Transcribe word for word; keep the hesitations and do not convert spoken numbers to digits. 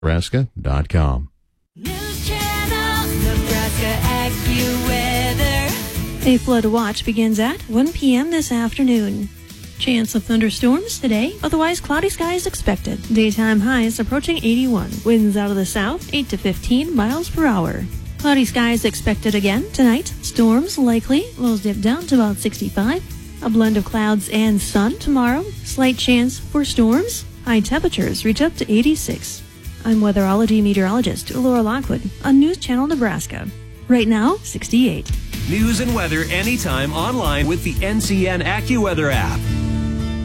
Nebraska dot com. News Channel, Nebraska AccuWeather. A flood watch begins at one p.m. this afternoon. Chance of thunderstorms today, otherwise cloudy skies expected. Daytime highs approaching eighty-one. Winds out of the south, eight to fifteen miles per hour. Cloudy skies expected again tonight. Storms likely. Lows dip down to about sixty-five. A blend of clouds and sun tomorrow. Slight chance for storms. High temperatures reach up to eighty-six. I'm weatherology meteorologist Laura Lockwood on News Channel Nebraska. Right now, sixty-eight. News and weather anytime online with the N C N AccuWeather app.